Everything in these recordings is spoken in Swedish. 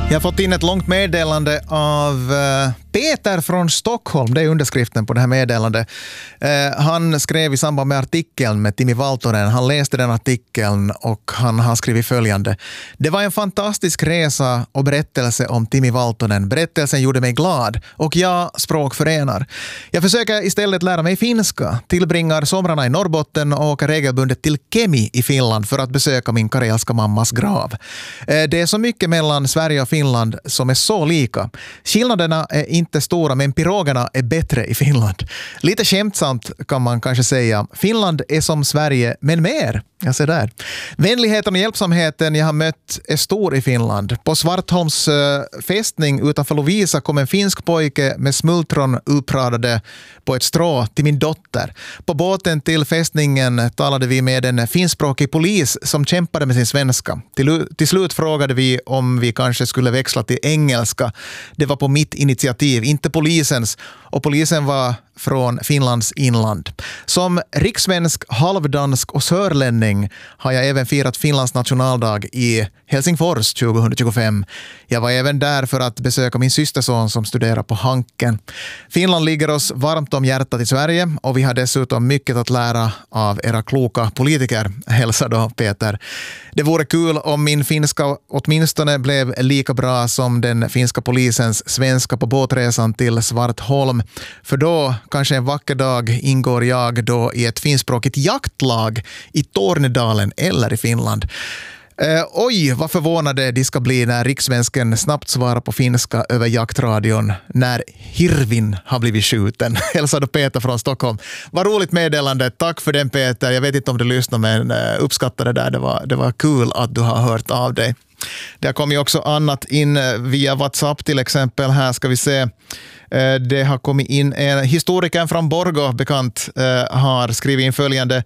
Jag har fått in ett långt meddelande av Peter från Stockholm. Det är underskriften på det här meddelandet. Han skrev i samband med artikeln med Timi Valtonen. Han läste den artikeln och han har skrivit följande. Det var en fantastisk resa och berättelse om Timi Valtonen. Berättelsen gjorde mig glad och jag språkförenar. Jag försöker istället lära mig finska. Tillbringar somrarna i Norrbotten och åker regelbundet till Kemi i Finland för att besöka min karelska mammas grav. Det är så mycket mellan Sverige och Finland som är så lika. Skillnaderna är inte stora, men pirogerna är bättre i Finland. Lite skämtsamt kan man kanske säga. Finland är som Sverige, men mer. Jag ser där. Vänligheten och hjälpsamheten jag har mött är stor i Finland. På Svartholms fästning utanför Lovisa kom en finsk pojke med smultron uppradade på ett strå till min dotter. På båten till fästningen talade vi med en finskspråkig polis som kämpade med sin svenska. Till slut frågade vi om vi kanske skulle växla till engelska. Det var på mitt initiativ, inte polisens. Och polisen var från Finlands inland. Som rikssvensk, halvdansk och sörlänning har jag även firat Finlands nationaldag i Helsingfors 2025. Jag var även där för att besöka min systerson som studerar på Hanken. Finland ligger oss varmt om hjärtat i Sverige och vi har dessutom mycket att lära av era kloka politiker. Hälsa då, Peter. Det vore kul om min finska åtminstone blev lika bra som den finska polisens svenska på båtresan till Svartholm. För då, kanske en vacker dag, ingår jag då i ett finskspråkigt jaktlag i Tornedalen eller i Finland. Oj, vad förvånade de ska bli när rikssvensken snabbt svarar på finska över jaktradion när Hirvin har blivit skjuten. Hälsade Peter från Stockholm. Vad roligt meddelande. Tack för den, Peter. Jag vet inte om du lyssnar, men uppskattade det där. Det var kul att du har hört av dig. Det kommer ju också annat in via WhatsApp till exempel. Här ska vi se. Det har kommit in en historiker från Borgå, bekant, har skrivit in följande.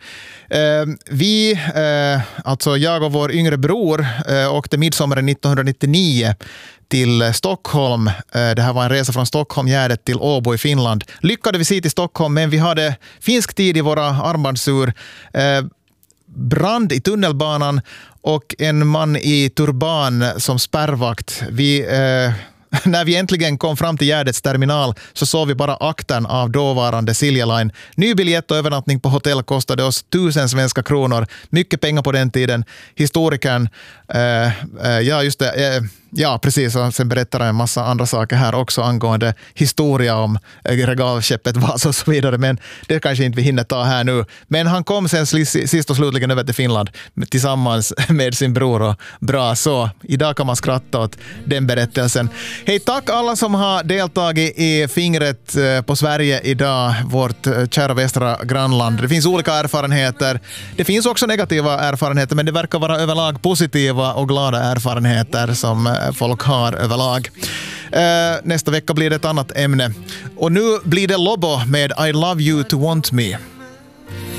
Alltså jag och vår yngre bror åkte midsommaren 1999 till Stockholm. Det här var en resa från Stockholm-Gärdet till Åbo i Finland. Lyckade vi se till Stockholm, men vi hade finsk tid i våra armbandsur. Brand i tunnelbanan och en man i turban som spärrvakt. När vi äntligen kom fram till Gärdets terminal så såg vi bara akten av dåvarande Silja Line. Ny biljett och övernattning på hotell kostade oss 1000 svenska kronor. Mycket pengar på den tiden. Historikern, ja, precis. Och sen berättar en massa andra saker här också angående historia om regalskeppet Vasa och så vidare. Men det kanske inte vi hinner ta här nu. Men han kom sen sist och slutligen över till Finland tillsammans med sin bror. Och bra så. Idag kan man skratta åt den berättelsen. Hej, tack alla som har deltagit i Fingret på Sverige idag. Vårt kära västra grannland. Det finns olika erfarenheter. Det finns också negativa erfarenheter, men det verkar vara överlag positiva och glada erfarenheter som folk har överlag. Nästa vecka blir det ett annat ämne. Och nu blir det Lobo med I Love You To Want Me.